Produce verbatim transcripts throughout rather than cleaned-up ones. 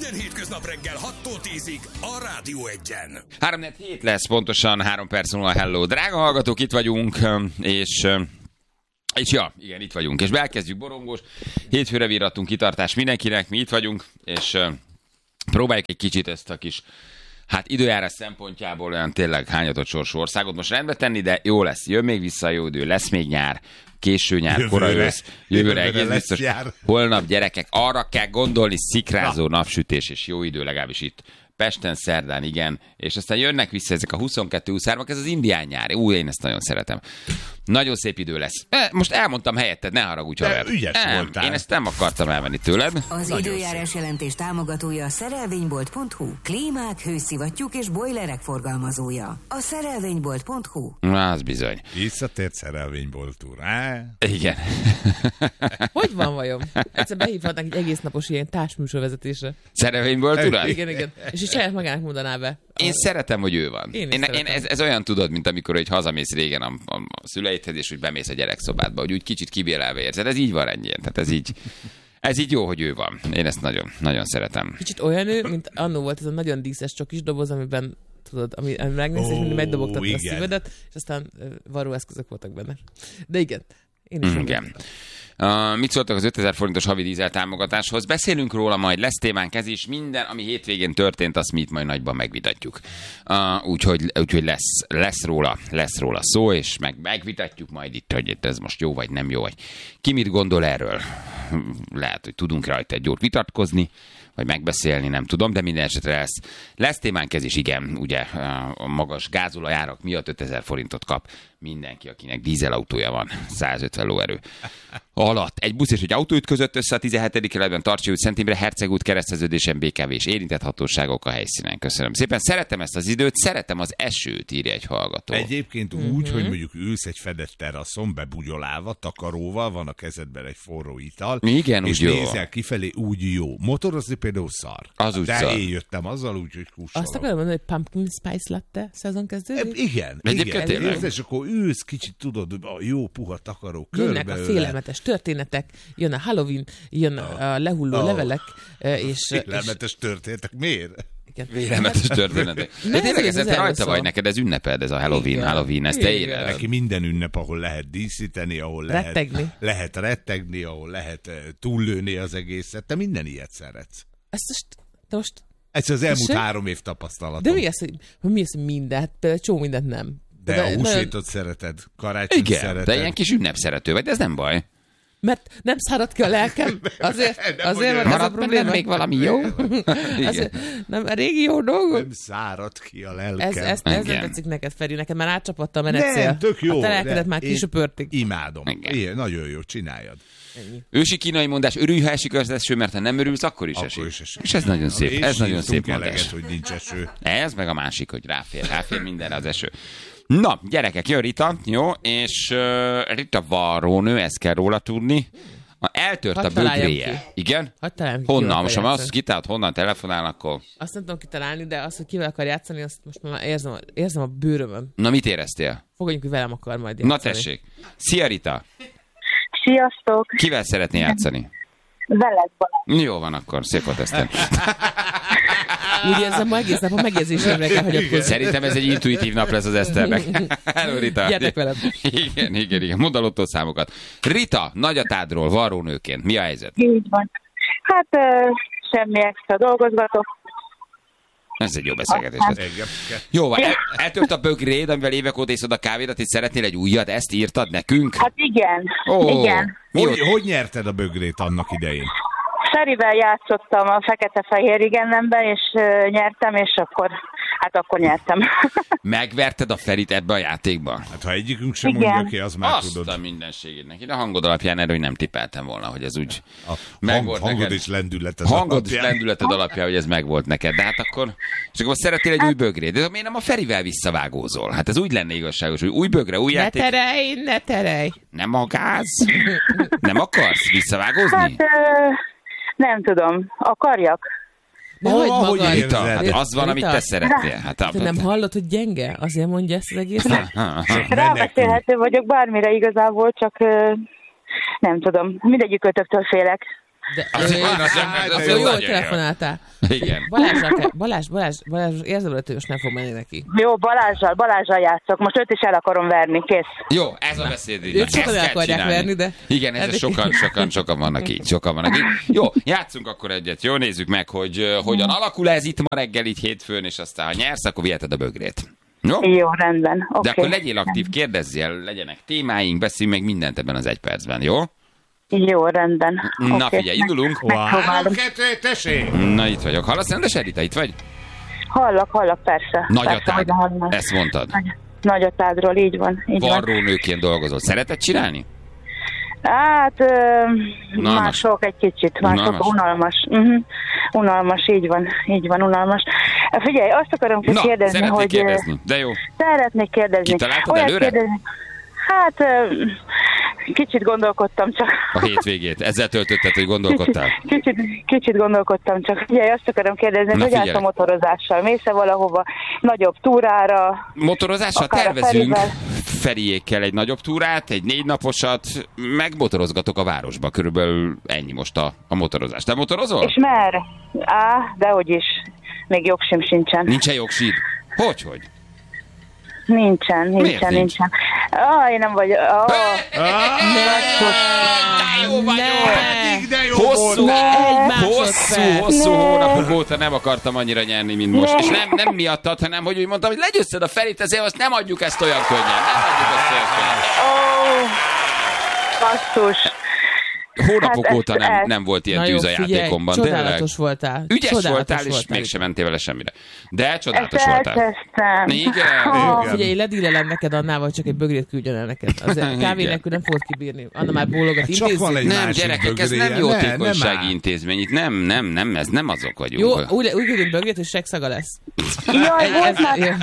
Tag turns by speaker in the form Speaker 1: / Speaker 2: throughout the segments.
Speaker 1: Minden hétköznap reggel hattól tízig a Rádió Egyen.
Speaker 2: három hét lesz, pontosan három perc múlva. Hello, drága hallgatók, itt vagyunk, és... És ja, igen, itt vagyunk, és elkezdjük borongós. Hétfőre virrattunk, kitartás mindenkinek, mi itt vagyunk, és uh, próbáljuk egy kicsit ezt a kis, hát időjárás szempontjából olyan tényleg hányatott sorsú országot most rendbe tenni, de jó lesz, jön még vissza jó idő, lesz még nyár, késő nyár, kora ősz, jövőre egész biztos. Holnap, gyerekek, arra kell gondolni, szikrázó Na. napsütés és jó idő, legalábbis itt Pesten, szerdán, igen, és aztán jönnek vissza ezek a huszonkettő huszonhárom, ez az indián nyár. Új, én ezt nagyon szeretem. Nagyon szép idő lesz. Most elmondtam helyetted, ne haragudj, haver.
Speaker 3: Ügyes
Speaker 2: nem,
Speaker 3: voltál.
Speaker 2: Én ezt nem akartam elvenni tőled.
Speaker 4: Az nagyon időjárás szép. Jelentés támogatója a szerelvénybolt pont hu. Klímák, hőszivattyúk és bojlerek forgalmazója. A szerelvénybolt pont hu.
Speaker 2: Na, az bizony.
Speaker 3: Visszatért szerelvénybolt úr, á?
Speaker 2: Igen.
Speaker 5: Hogy van vajon? Egyszer behívhatnánk egy egész napos ilyen társműsorvezetésre.
Speaker 2: Szerelvénybolt urat?
Speaker 5: Igen, igen. És így saját magának mondaná be.
Speaker 2: Én szeretem, hogy ő van.
Speaker 5: Én,
Speaker 2: én, én ez, ez olyan tudod, mint amikor egy hazamész régen a, a, a szüleidhez, és úgy bemész a gyerekszobádba, hogy úgy kicsit kibélelve érzed. Ez így van ennyien. Tehát ez így, ez így jó, hogy ő van. Én ezt nagyon, nagyon szeretem.
Speaker 5: Kicsit olyan ő, mint annó volt ez a nagyon díszes csokis doboz, amiben tudod, ami, ami megnézsz, oh, és mindig megdobogtatod a szívedet, és aztán uh, varróeszközök voltak benne. De igen, én is.
Speaker 2: Igen. Uh, mit szóltak az ötezer forintos havi dízel támogatáshoz? Beszélünk róla, majd lesz témánk ez is. Minden, ami hétvégén történt, azt mi itt majd nagyban megvitatjuk. Uh, úgyhogy úgyhogy lesz, lesz, róla, lesz róla szó, és meg, megvitatjuk majd itt, hogy ez most jó vagy nem jó. Vagy ki mit gondol erről? Lehet, hogy tudunk rajta egy jót vitatkozni, vagy megbeszélni, nem tudom, de minden esetre lesz. Lesz témánk ez is, igen, ugye a magas gázolajárak miatt ötezer forintot kap mindenki, akinek dízelautója van, százötven lóerő alatt. Egy busz és egy autó ütközött össze a tizenhetedik kerületben, Tartsy út, Szent Imre, Herceg út kereszteződésen, bé ká vé és érintett hatóságok a helyszínen. Köszönöm szépen. Szeretem ezt az időt, szeretem az esőt, írja egy hallgató.
Speaker 3: Egyébként úgy, mm-hmm. hogy mondjuk ülsz egy fedett teraszon, bebugyolálva, takaróval, van a kezedben egy forró ital,
Speaker 2: igen,
Speaker 3: és
Speaker 2: úgy
Speaker 3: nézel
Speaker 2: jó.
Speaker 3: kifelé, úgy jó. Motorozni például szar.
Speaker 2: Az úgy
Speaker 3: de
Speaker 2: szar.
Speaker 3: én jöttem azzal úgy, hogy kussolom.
Speaker 5: Azt akarom mondani, hogy pumpkin spice latte szezon kezdődik?
Speaker 3: E, igen,
Speaker 2: Egyébként
Speaker 3: igen. Érted, és akkor ülsz kicsit, tudod, a jó puha takaró körbe.
Speaker 5: Jönnek a félelmetes történetek, jön a Halloween, jön a, a lehulló
Speaker 3: a,
Speaker 5: levelek, és...
Speaker 3: Félelmetes történetek, miért?
Speaker 2: Félelmetes történetek. De tényleg ez, ez rajta vagy neked, ez ünneped, ez a Halloween, igen. Halloween, ezt te éred.
Speaker 3: Neki minden ünnep, ahol lehet díszíteni, ahol lehet
Speaker 5: rettegni,
Speaker 3: lehet, rettegni ahol lehet túllőni az egészet. Te minden ilyet szeretsz.
Speaker 5: Ezt most... De most
Speaker 3: ez az elmúlt három év tapasztalatom.
Speaker 5: De mi az, hogy mi az, hogy mindent? Például csó mindent nem.
Speaker 3: De, de a húsvétot nagyon... szereted, karácsonyt
Speaker 2: igen,
Speaker 3: szereted.
Speaker 2: De ilyen kis ünnepszerető vagy, de ez nem baj.
Speaker 5: Mert nem szárad ki a lelkem, azért, azért van ez a probléma.
Speaker 2: Még valami jó?
Speaker 5: azért, nem, a régi jó dolgok.
Speaker 3: Nem szárad ki a lelkem.
Speaker 5: Ez, ez, ez nem tetszik neked, Feri, neked már átcsapatta a menetszél.
Speaker 3: Nem, tök jó.
Speaker 5: A te lelkedet már kisöpörtik.
Speaker 3: Imádom. Igen, nagyon jó, csináljad.
Speaker 2: Ennyi. Ősi kínai mondás, örülj, ha esik az eső, mert ha nem örülsz, akkor is
Speaker 3: akkor
Speaker 2: esik.
Speaker 3: Is esik.
Speaker 2: És ez nagyon szép,
Speaker 3: és
Speaker 2: ez nagyon szép mondás.
Speaker 3: Eleget, hogy nincs eső.
Speaker 2: Ez meg a másik, hogy ráfér, ráfér mindenre az eső. Na, gyerekek, jön Rita, jó, és uh, Rita varrónő, ezt kell róla tudni. Eltört Hadd a bögréje. Igen? Honnan? Most ha azt kitált, honnan telefonál, akkor...
Speaker 5: Azt nem tudom kitalálni, de azt, hogy kivel akar játszani, azt most már érzem, érzem a bőrömön.
Speaker 2: Na, mit éreztél?
Speaker 5: Fogadjunk, hogy velem akar majd játszani.
Speaker 2: Na tessék. Szia, Rita.
Speaker 6: Sziasztok.
Speaker 2: Kivel szeretné játszani?
Speaker 6: Veled, Balázs.
Speaker 2: Jó van akkor, szép volt ezt.
Speaker 5: Úgy érzem, ma egész nap a megérzésemre kell hagyatkozni.
Speaker 2: Szerintem ez egy intuitív nap lesz az Eszternek. Hello, Rita.
Speaker 5: Gyertek velem.
Speaker 2: Igen, igen, igen. Mondd a lottó számokat. Rita, nagyatádról, varrónőként. Mi a helyzet?
Speaker 6: Így van. Hát uh, semmi extra dolgozgatok.
Speaker 2: Ez egy jó beszélgetés. Jó van, el, eltört a bögréd, amivel évek óta iszod a kávédat, és szeretnél egy újat, ezt írtad nekünk?
Speaker 6: Hát igen,
Speaker 2: oh,
Speaker 6: igen.
Speaker 3: Hogy, hogy nyerted a bögrét annak idején?
Speaker 6: Ferivel játszottam a fekete-fehér igennemben, és uh, nyertem, és akkor, hát akkor nyertem.
Speaker 2: Megverted a Ferit ebbe a játékba?
Speaker 3: Hát ha egyikünk sem
Speaker 6: igen.
Speaker 3: mondja ki, az már
Speaker 2: azt
Speaker 3: tudod.
Speaker 2: Azt a mindenségének. Én a hangod alapján erről nem tippeltem volna, hogy ez úgy
Speaker 3: a
Speaker 2: megvolt
Speaker 3: hang, hangod
Speaker 2: neked.
Speaker 3: és lendületed
Speaker 2: Hangod
Speaker 3: alapján.
Speaker 2: és lendületed alapján, hogy ez megvolt neked. De hát akkor, és akkor szeretnél egy új bögrét. De miért nem a Ferivel visszavágózol? Hát ez úgy lenne igazságos, hogy új bögre, új
Speaker 5: ne
Speaker 2: játék.
Speaker 5: Ne terelj, ne terelj.
Speaker 2: Nem a gáz? Nem akarsz visszavágózni?
Speaker 6: Hát uh, nem tudom. Akarjak?
Speaker 5: De hagyd magad.
Speaker 2: Rita, hát az van, amit te szeretnél. Hát,
Speaker 5: te nem hallod, hogy gyenge? Azért mondja ezt az egészet?
Speaker 6: Rábeszélhető vagyok bármire igazából, csak uh, nem tudom. Mindegyik ötöktől félek.
Speaker 5: De azért jól telefonáltál.
Speaker 2: Igen.
Speaker 5: Balázsra kell, Balázs, Balázs, Balázs érzelmetős nem fog menni neki.
Speaker 6: Jó, Balázsral, Balázsral játszok. Most őt is el akarom verni, kész.
Speaker 2: Jó, ez a beszéd.
Speaker 5: Őt sokan el akarják verni, de...
Speaker 2: Igen, ez sokan, sokan, sokan vannak így, sokan vannak így. Jó, játszunk akkor egyet, jó? Nézzük meg, hogy uh, hogyan alakul ez itt ma reggel, így hétfőn, és aztán ha nyersz, akkor viheted a bögrét. Jó?
Speaker 6: Jó, rendben. Okay.
Speaker 2: De akkor legyél aktív, kérdezzél, legyenek témáink, beszéljünk meg mindent ebben az egy percben, jó?
Speaker 6: Jó, rendben.
Speaker 2: Na
Speaker 6: Okay.
Speaker 2: figyelj, indulunk.
Speaker 3: Három, kettő, tessék!
Speaker 2: Na itt vagyok. Hallasz rendes, Edita, itt vagy?
Speaker 6: Hallak, hallak, persze.
Speaker 2: Nagyatád,
Speaker 6: persze,
Speaker 2: ezt mondtad.
Speaker 6: Nagy, nagyatádról, így van. Így van.
Speaker 2: Varrónőként dolgozol. Szereted csinálni?
Speaker 6: Hát, ö,
Speaker 2: Unalmas.
Speaker 6: mások egy kicsit, mások
Speaker 2: Unalmas.
Speaker 6: unalmas. Uh-huh. Unalmas, így van, így van, unalmas. Figyelj, azt akarom
Speaker 2: Na,
Speaker 6: kérdezni,
Speaker 2: szeretnék
Speaker 6: hogy...
Speaker 2: kérdezni, de jó.
Speaker 6: Szeretnék kérdezni.
Speaker 2: Kitaláltad
Speaker 6: Olyat
Speaker 2: előre?
Speaker 6: Kérdezni, hát, ö, kicsit gondolkodtam csak.
Speaker 2: A hétvégét. Ezzel töltötted, hogy gondolkodtál?
Speaker 6: Kicsit, kicsit gondolkodtam csak. Figyelj, azt akarom kérdezni,
Speaker 2: Na,
Speaker 6: hogy állsz
Speaker 2: figyelj.
Speaker 6: a motorozással? Mész-e valahova nagyobb túrára?
Speaker 2: Motorozással
Speaker 6: Akár a
Speaker 2: tervezünk
Speaker 6: Ferivel.
Speaker 2: Feriékkel egy nagyobb túrát, egy négy naposat, megmotorozgatok a városba. Körülbelül ennyi most a, a motorozás. Te motorozol?
Speaker 6: És merre? Á, dehogy is. Még jogsim sincsen.
Speaker 2: Nincsen jogsid? Hogy, hogy?
Speaker 6: Nincsen,
Speaker 2: Miért
Speaker 6: nincsen,
Speaker 2: nincs?
Speaker 6: nincsen. Ah, én nem vagy... Ah,
Speaker 2: Jó vagyok!
Speaker 3: Pedig de jó
Speaker 2: Hosszú,
Speaker 3: volt!
Speaker 5: Egy
Speaker 2: hosszú,
Speaker 5: másodperc.
Speaker 2: hosszú
Speaker 6: Ne.
Speaker 2: hónapok óta nem akartam annyira nyerni, mint most.
Speaker 6: Ne.
Speaker 2: És nem, nem miattad, hanem hogy úgy mondtam, hogy legyőzted a Ferit, ezért azt nem adjuk ezt olyan könnyen. Nem adjuk ezt olyan könnyen.
Speaker 6: ó, basszus.
Speaker 2: Hónapok
Speaker 6: Hát
Speaker 2: óta
Speaker 6: ezt-
Speaker 2: nem,
Speaker 6: ezt-
Speaker 2: nem volt ilyen
Speaker 5: Na jó,
Speaker 2: tűz a
Speaker 5: figyelj,
Speaker 2: játékomban. Tényleg.
Speaker 5: csodálatos voltál.
Speaker 2: Ügyes
Speaker 5: Csodálatos
Speaker 2: voltál, és
Speaker 5: voltál.
Speaker 2: meg sem mentél vele semmire. De
Speaker 6: Ezt
Speaker 2: csodálatos voltál.
Speaker 6: elkezdtem.
Speaker 2: Igen.
Speaker 6: Ó,
Speaker 3: Igen.
Speaker 5: Figyelj, ledílelem neked annál, vagy csak egy bögrét küldjön el neked. Az kávé
Speaker 2: Igen.
Speaker 5: nélkül nem fogod kibírni. Anna már bólogat,
Speaker 3: Hát csak van
Speaker 5: intézzük.
Speaker 3: egy
Speaker 2: Nem,
Speaker 3: másik
Speaker 2: gyerekek, ez
Speaker 3: bögréje.
Speaker 2: nem
Speaker 3: Ne, nem
Speaker 2: jótékonysági
Speaker 3: áll.
Speaker 2: intézmény. Itt nem, nem, nem, ez nem azok vagyunk.
Speaker 5: Jó,
Speaker 2: hogy-
Speaker 5: úgy, úgy küldünk bögrét, hogy segszaga lesz.
Speaker 6: Jaj,
Speaker 5: Ez-
Speaker 6: volt
Speaker 5: ez-
Speaker 6: már,
Speaker 5: ilyen-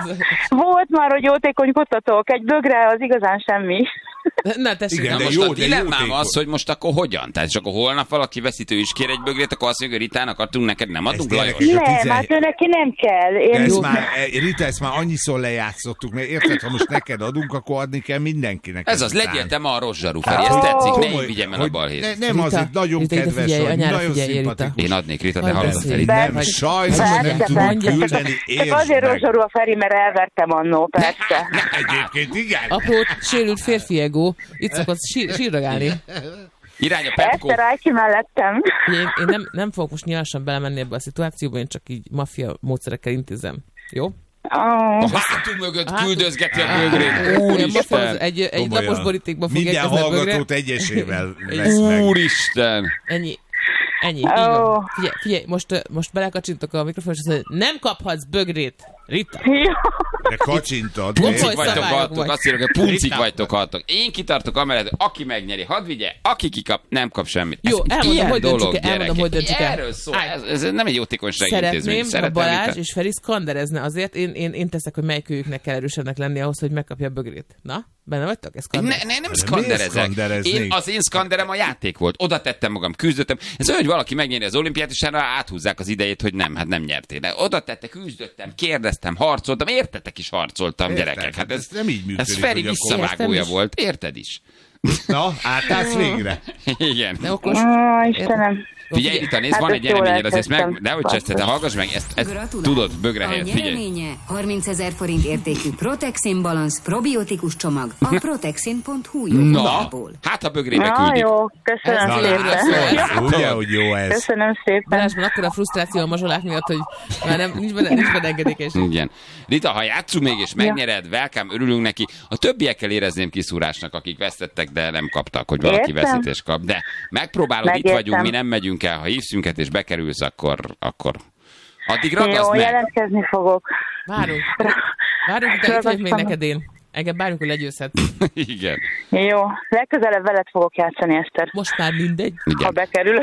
Speaker 6: volt már, hogy jótékonykodtatok. Egy bögre az igazán semmi.
Speaker 5: Na, tessék.
Speaker 3: Igen,
Speaker 2: Na
Speaker 3: de
Speaker 2: most
Speaker 3: jó,
Speaker 2: a
Speaker 3: de
Speaker 2: dilemmám
Speaker 3: jótékony.
Speaker 2: az, hogy most akkor hogyan? Tehát csak akkor holnap valaki veszítő is kér egy bögrét, akkor azt mondja, hogy Ritának adtunk, neked nem adunk,
Speaker 3: Ez
Speaker 2: Lajos?
Speaker 3: gyerekek, a
Speaker 6: Nem,
Speaker 3: tizen-
Speaker 6: hát ő neki nem kell.
Speaker 3: De
Speaker 6: Én...
Speaker 3: ezt már, eh, Rita, ezt már annyiszor lejátszottuk, mert érted, ha most neked adunk, akkor adni kell mindenkinek.
Speaker 2: Ez az,
Speaker 3: ezután.
Speaker 2: legyél te ma a rosszsarú, Feri, ezt tetszik, ne így vigyem el a
Speaker 3: Hogy
Speaker 2: balhét.
Speaker 3: ne, nem
Speaker 5: Rita,
Speaker 3: az, hogy nagyon
Speaker 5: Rita, ide
Speaker 3: kedves
Speaker 5: figyelj,
Speaker 3: vagy,
Speaker 5: anyára
Speaker 3: nagyon
Speaker 5: figyelj, Rita.
Speaker 3: szimpatikus.
Speaker 2: Én adnék, Rita, te
Speaker 5: Hadd
Speaker 2: hallod,
Speaker 5: beszélj.
Speaker 2: Feri?
Speaker 3: Nem,
Speaker 5: Vagy-
Speaker 3: sajnos
Speaker 6: Persze,
Speaker 3: nem
Speaker 6: persze.
Speaker 3: tudunk
Speaker 5: Mondja.
Speaker 3: küldeni,
Speaker 6: Csak
Speaker 3: értsd
Speaker 6: azért
Speaker 3: meg.
Speaker 6: rozsorú a Feri, mert elvertem annó, persze.
Speaker 3: Egyébként igen.
Speaker 5: Apró, sérült férfi ego, itt szokott sír, sírragálni.
Speaker 2: Irány a Pepco.
Speaker 6: Eszter, állj ki mellettem.
Speaker 5: Én, én nem, nem fogok most nyilvánosan belemenni ebbe a szituációba, én csak így maffia módszerekkel intézem. Jó?
Speaker 6: Oh.
Speaker 2: A hátunk mögött
Speaker 5: hátunk-
Speaker 2: küldözgeti a
Speaker 5: Á,
Speaker 2: bögrét.
Speaker 5: ilyen maffia-
Speaker 2: Úristen!
Speaker 5: Egy, egy
Speaker 3: Komolyan.
Speaker 5: lapos borítékba fog
Speaker 3: Minden
Speaker 5: érkezni a bögre.
Speaker 3: hallgatót egyesével lesz meg.
Speaker 2: Úristen!
Speaker 5: Ennyi. Ennyi, így
Speaker 6: Ó.
Speaker 5: van. Figyelj, figyelj, most, ö, most belekacsintok a mikrofonba, és azt mondja, nem kaphatsz bögrét, Rita.
Speaker 6: Jó.
Speaker 3: De kacsintad.
Speaker 5: Puncik
Speaker 2: Puncik vagytok,
Speaker 5: szabályok
Speaker 2: haltok,
Speaker 5: vagy.
Speaker 2: azt írok, hogy puncik vagytok, haltok. Én kitartok amellett, hogy aki megnyeri, hadd vigye, aki kikap, nem kap semmit.
Speaker 5: Jó,
Speaker 2: Ez egy
Speaker 5: elmondom,
Speaker 2: ilyen
Speaker 5: hogy döntsük
Speaker 2: dolog,
Speaker 5: el, elmondom,
Speaker 2: gyerekek.
Speaker 5: hogy döntsük el.
Speaker 2: Erről szól,
Speaker 5: Állj.
Speaker 2: ez, ez nem egy jótékonysági intézmény.
Speaker 5: Szeretném, ha
Speaker 2: Szeretem,
Speaker 5: Balázs
Speaker 2: Rita?
Speaker 5: és Feri szkanderezne azért, én, én, én teszek, hogy melyik őjüknek kell erősebbnek lenni ahhoz, hogy megkapja a bögrét. Na, benne vagytok? Ez
Speaker 2: Ne,
Speaker 5: szkander.
Speaker 2: ne, nem
Speaker 3: miért
Speaker 2: szkanderezek.
Speaker 3: szkandereznék?
Speaker 2: Én, az én szkanderem a játék volt. Oda tettem magam, küzdöttem. Ez olyan, hogy valaki megnyeri az olimpiát, és erre áthúzzák az idejét, hogy nem, hát nem nyertél. De oda tette, küzdöttem, kérdeztem, harcoltam, értetek is harcoltam,
Speaker 3: Érted,
Speaker 2: gyerekek. Hát
Speaker 3: hát
Speaker 2: ez,
Speaker 3: ez nem így működik,
Speaker 2: ez Feri
Speaker 3: hogy akkor-
Speaker 2: visszavágója
Speaker 5: Értem is.
Speaker 2: volt, érted is?
Speaker 3: Na, átállsz végre.
Speaker 2: Igen.
Speaker 5: De okos.
Speaker 6: Ó, Istenem.
Speaker 2: Figyelj, Rita, nézd,
Speaker 6: Hát
Speaker 2: van
Speaker 6: ezt
Speaker 2: egy
Speaker 6: jól
Speaker 2: nyereményed, azért ezt meg,
Speaker 6: elkezdtem.
Speaker 2: nehogy cseszted, te hallgass meg, ezt, ezt
Speaker 4: Gratulálok.
Speaker 2: tudod, bögre
Speaker 4: A
Speaker 2: helyett, figyelj.
Speaker 4: nyereménye harmincezer forint értékű Protexin Balance probiotikus csomag a protexin pont hu
Speaker 2: Na,
Speaker 4: jókolapból.
Speaker 2: hát a bögrébe
Speaker 6: Na
Speaker 2: küldik.
Speaker 6: jó, köszönöm
Speaker 5: Na,
Speaker 6: szépen.
Speaker 3: Ugye, hogy jó ez.
Speaker 6: Köszönöm szépen.
Speaker 5: Balázsban akkor a frusztráció a mazsolák miatt, hogy már nem, nincs benne, nincs benne engedékenység.
Speaker 2: Igen. Rita, ha játszunk még és megnyered, welcome, örülünk neki. A többiekkel érezném kiszúrásnak, akik vesztettek, de nem kaptak, hogy valaki
Speaker 6: Értem.
Speaker 2: veszítést kap. De megpróbálod, itt
Speaker 6: Megértem.
Speaker 2: vagyunk, mi nem megyünk el. Ha hívsz minket és bekerülsz, akkor, akkor addig ragaszd
Speaker 6: Jó,
Speaker 2: meg.
Speaker 6: jelentkezni fogok.
Speaker 5: Várunk. Várunk, de itt vagyok még
Speaker 6: Ragasztom.
Speaker 5: neked én. Engem bármikor legyőzhet.
Speaker 2: Igen.
Speaker 6: Jó, legközelebb veled fogok játszani, Eszter.
Speaker 5: Most már mindegy.
Speaker 6: Ha
Speaker 2: Igen.
Speaker 6: bekerülök.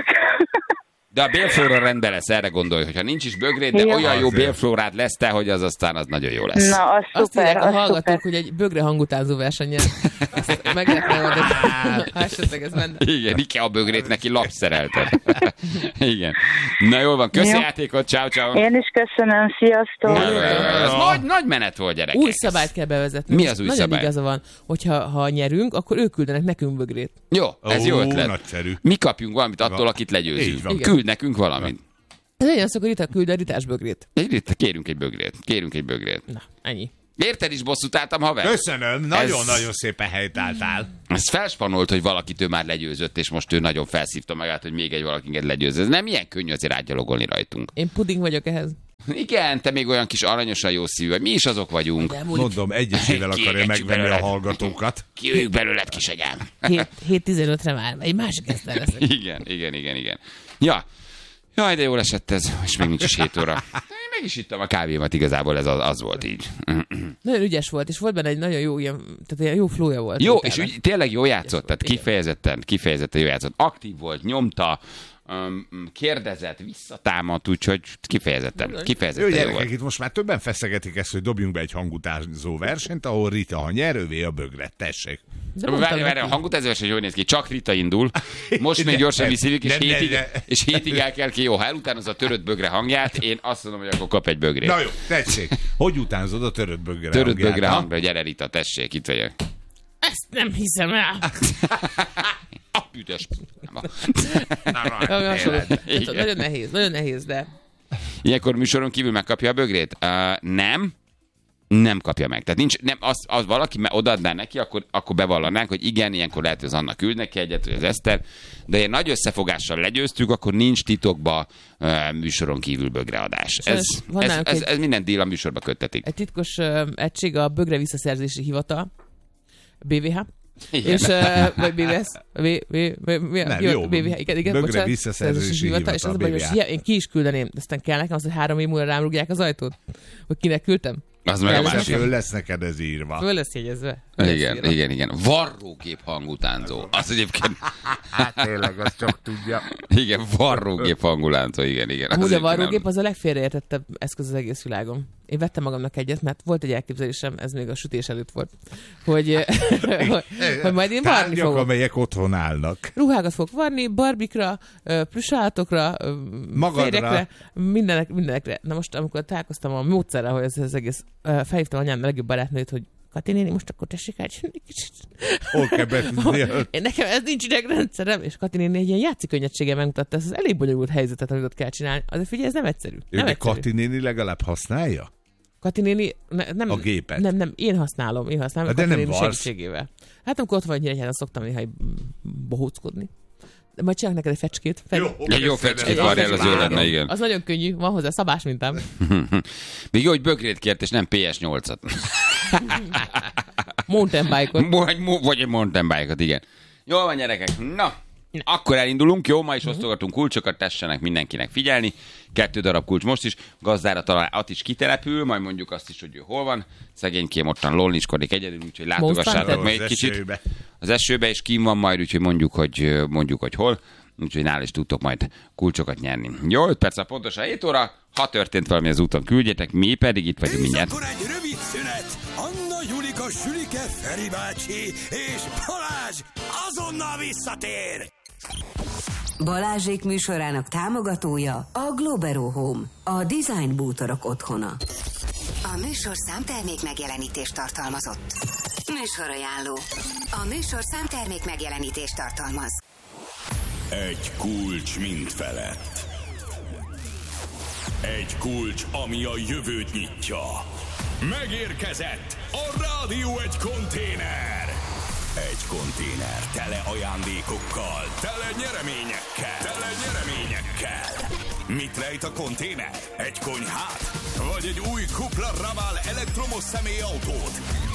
Speaker 2: De a bélflóra rendben lesz, erre gondolj, hogyha nincs is bögréd, de
Speaker 6: Ja.
Speaker 2: olyan jó
Speaker 3: Azért.
Speaker 2: bélflórád lesz te, hogy az aztán az nagyon jó lesz.
Speaker 6: Na, az
Speaker 5: Azt
Speaker 6: szuper,
Speaker 5: írják a
Speaker 6: az
Speaker 5: hallgatók,
Speaker 6: szuper.
Speaker 5: hogy egy bögre hangutánzó versenyen. Ezt meg lehetne oldani. Ha esetleg ez menne.
Speaker 2: Igen, Ike a bögrét neki lapszerelted. Igen. Na jól van, köszi
Speaker 6: Jó.
Speaker 2: játékot, ciao ciao.
Speaker 6: Én is köszönöm, sziasztok.
Speaker 2: Ez nagy, nagy menet volt, gyerekek.
Speaker 5: Új szabályt kell bevezetni.
Speaker 2: Mi
Speaker 5: Most
Speaker 2: az új
Speaker 5: nagyon
Speaker 2: szabály?
Speaker 5: igaza van, hogyha ha nyerünk, akkor ők küldenek nekünk bögrét.
Speaker 2: Jó, ez jó
Speaker 3: Ó,
Speaker 2: ötlet.
Speaker 3: nagyszerű.
Speaker 2: Mi kapjunk valamit attól, akit legyőzünk.
Speaker 3: Így van.
Speaker 2: Küld nekünk valamit.
Speaker 5: Ez olyan szó, hogy Rita küld a ritás bögrét.
Speaker 2: Egy Rita, kérünk egy bögrét. Kérünk egy bögrét.
Speaker 5: Na, ennyi.
Speaker 2: Érted is bosszút álltam, haver?
Speaker 3: Köszönöm, nagyon-nagyon szépen helytáltál.
Speaker 2: Ez felspanolt, hogy valakit ő már legyőzött, és most ő nagyon felszívta magát, hogy még egy valakinket legyőző. Ez nem ilyen könnyű azért átgyalogolni rajtunk.
Speaker 5: Én puding vagyok ehhez.
Speaker 2: Igen, te még olyan kis aranyosan jó szívű vagy. Mi is azok vagyunk.
Speaker 3: Mondom, egyesével akarja megvenni a hallgatókat.
Speaker 2: Kijöjjük belőled, kisagyám.
Speaker 5: hét tizenötre már, egy másik esztel leszek.
Speaker 2: Igen, igen, igen, igen. Ja, jaj, de jól esett ez, és még nincs is hét óra. Én meg is ittam a kávémat, igazából ez az, az volt így.
Speaker 5: Nagyon ügyes volt, és volt benne egy nagyon jó, ilyen, tehát ilyen jó flója volt.
Speaker 2: Jó, és ügy, tényleg jó játszott, tehát kifejezetten, kifejezetten jó játszott. Aktív volt, nyomta, um, kérdezett, visszatámadt, úgyhogy kifejezetten, kifejezetten jó,
Speaker 3: jó
Speaker 2: volt.
Speaker 3: Gyerekek, itt most már többen feszegetik ezt, hogy dobjunk be egy hangutánzó versenyt, ahol Rita, ha nyer, övé a bögret. Tessék.
Speaker 2: Várj, várj, a hangutánzó verseny jól néz ki, csak Rita indul, most még gyorsan visszívjuk, és, hétig, és hétig el kell ki, jó, ha elutánozza a törött bögre hangját, én azt mondom, hogy akkor kap egy bögrét.
Speaker 3: Na jó, tessék. Hogy utánzod a törött bögre
Speaker 2: törött
Speaker 3: hangját?
Speaker 2: bögre hangra, gyere Rita, tessék, itt vagyok.
Speaker 5: Ezt nem hiszem el.
Speaker 2: A büdös.
Speaker 5: Nagyon nehéz, nagyon nehéz, de...
Speaker 2: Ilyenkor műsoron kívül megkapja a bögrét? Uh, nem. Nem kapja meg. Tehát nincs, nem, az, az valaki odaadná neki, akkor, akkor bevallanánk, hogy igen, ilyenkor lehet, hogy az Anna küld neki egyet, vagy az Eszter, de ilyen nagy összefogással legyőztük, akkor nincs titokba uh, műsoron kívül bögreadás. Ez, ez, ez, ez, ez minden díl a műsorba köttetik.
Speaker 5: Egy titkos uh, egység a bögre visszaszerzési hivatal, bé vé há.
Speaker 2: Igen.
Speaker 5: És, uh, vagy bé vé es, v, v, v, v,
Speaker 3: nem,
Speaker 5: hivat,
Speaker 3: jó,
Speaker 5: bé vé há, igen, igen,
Speaker 3: bögre
Speaker 5: bocsánat,
Speaker 3: visszaszerzési hivatal,
Speaker 5: és az a baj, hogy én ki is küldeném, de aztán kell nekem az, hogy három év múlva rám rúgják az ajtót, hogy kinek küldtem.
Speaker 2: Az meg a
Speaker 3: másik. Föl lesz neked ez írva.
Speaker 5: Föl lesz jegyezve.
Speaker 2: Igen, igen, igen, igen. Varrógép hangutánzó. Az egyébként...
Speaker 3: Hát tényleg, azt csak tudja.
Speaker 2: Igen, varrógép hangutánzó, igen, igen.
Speaker 5: Amúgy a varrógép az a legfélreértettebb eszköz az egész világon. Én vettem magamnak egyet, mert volt egy elképzelésem, ez még a sütés előtt volt, hogy, hogy, hogy majd én varni
Speaker 3: Tárgyak,
Speaker 5: fogok.
Speaker 3: amelyek otthon állnak.
Speaker 5: Ruhákat fogok varni, barbikra, plüssállatokra, férjekre, mindenek, mindenekre. Na most, amikor találkoztam a módszerrel, hogy ez az egész, felhívtam anyám a legjobb barátnőt, hogy Kati néni, most akkor tessék elcsinálni kicsit.
Speaker 3: Hol kell betűzni?
Speaker 5: Én nekem ez nincs idegrendszerem, és Kati néni egy ilyen játszikönnyedséggel megmutatta ezt az elég bonyolult helyzetet, amit ott kell csinálni. Azért figyelj, ez nem egyszerű.
Speaker 3: Ő
Speaker 5: Nem
Speaker 3: de
Speaker 5: egyszerű.
Speaker 3: Kati néni legalább használja?
Speaker 5: Kati néni, ne, nem,
Speaker 3: a gépet?
Speaker 5: Nem, nem, én használom, én használom,
Speaker 3: de
Speaker 5: Kati
Speaker 3: nem
Speaker 5: néni
Speaker 3: varsz.
Speaker 5: segítségével. Hát amikor ott vagy Nyíregyházan, szoktam néha bohóckodni. De majd csinálok neked egy fecskét. Fe...
Speaker 3: Jó,
Speaker 2: Egy jó fecskét várjál, az jó lenne, igen.
Speaker 5: Az nagyon könnyű, van hozzá szabás mintám.
Speaker 2: Még jó, hogy bögrét kért, és nem pé es nyolcat.
Speaker 5: Mountain bike-ot.
Speaker 2: Vagy, vagy egy mountain bike-ot, igen. Jól van, gyerekek. Na, akkor elindulunk, jó? Ma is osztogatunk kulcsokat, tessenek mindenkinek figyelni. Kettő darab kulcs most is. Gazdára talán at is kitelepül, majd mondjuk azt is, hogy ő hol van. Szegénykém ottan lolniskodik egyedül, úgyhogy látogassátok meg egy kicsit.
Speaker 3: Esőbe.
Speaker 2: Az esőbe, és kín van majd, úgyhogy mondjuk, hogy, mondjuk, hogy hol. Úgyhogy nála is tudtok majd kulcsokat nyerni. Jó, öt perc a pontosan hét óra. Ha történt valami az úton, küldjetek, mi pedig itt vagyunk mindjárt.
Speaker 1: És akkor egy rövid szünet. Anna, Julika, Sülike, Feri bácsi és Balázs azonnal visszatér.
Speaker 4: Balázsék műsorának támogatója a Globero Home, a design bútorok otthona.
Speaker 7: A műsor számtermék megjelenítést tartalmazott. Műsorajánló. A műsor számtermék megjelenítést tartalmaz.
Speaker 1: Egy kulcs mind felett. Egy kulcs, ami a jövőt nyitja. Megérkezett a Rádió egy konténer. Egy konténer tele ajándékokkal, tele nyereményekkel, tele nyereményekkel. Mit rejt a konténer? Egy konyhát? Vagy egy új Cupra Raval elektromos személyautót?